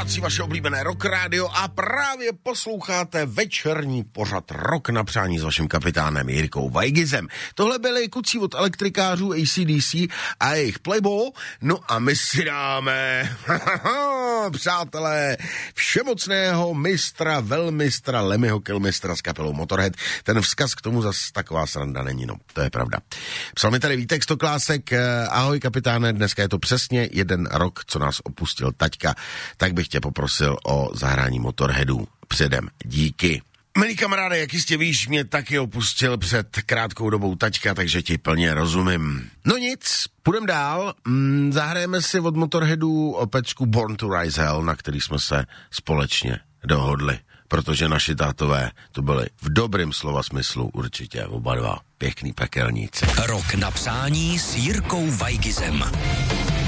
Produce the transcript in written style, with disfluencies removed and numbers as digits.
vysílací vaše oblíbené Rock Radio a právě posloucháte večerní pořad Rock na přání s vaším kapitánem Jirkou Vajgizem. Tohle byly kucí od elektrikářů AC/DC a jejich Playboy, no a my si dáme, přátelé, všemocného mistra, velmistra, Lemmyho Kilmistra s kapelou Motorhead. Ten vzkaz k tomu zas taková sranda není, no, to je pravda. Psal mi tady Vítek Stoklásek, ahoj kapitáne, dneska je to přesně 1 rok, co nás opustil taťka, tak bych tě poprosil o zahrání Motorheadů. Předem díky. Milí kamaráde, jak jistě víš, mě taky opustil před krátkou dobou taťka, takže ti plně rozumím. No nic, půjdem dál, zahrajeme si od Motorheadů o pecku Born to Rise Hell, na který jsme se společně dohodli, protože naši tátové to byli v dobrým slova smyslu určitě oba dva pěkný pekelníci. Rok na přání s Jirkou Vajgizem.